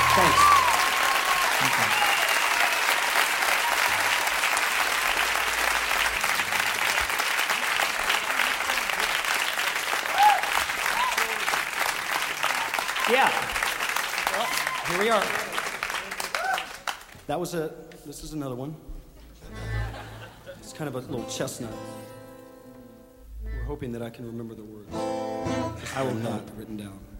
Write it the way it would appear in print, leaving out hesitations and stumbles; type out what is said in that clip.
Thanks. Yeah. Well, here we are. This is another one. It's kind of a little chestnut. We're hoping that I can remember the words. I will not, written down.